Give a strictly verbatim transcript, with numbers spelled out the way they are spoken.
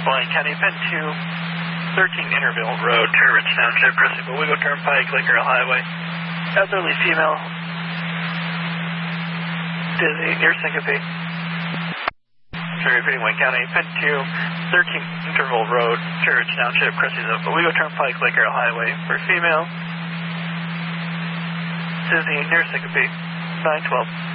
Wayne County, Penn two, thirteen Interville Road, Cherry Ridge Township, Cressy Bowego Turnpike, Lake Erie Highway. Elderly female, dizzy, near syncope. Sorry, repeating Wayne County, Penn two, thirteen Interville Road, Cherry Ridge Township, Cressy Bowego Turnpike, Lake Erie Highway. For female, dizzy, near syncope, nine twelve.